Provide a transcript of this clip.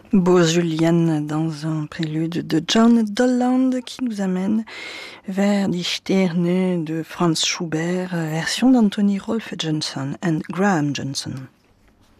Beau Julian dans un prélude de John Dolland qui nous amène vers Die Sterne de Franz Schubert, version d'Anthony Rolfe Johnson et Graham Johnson.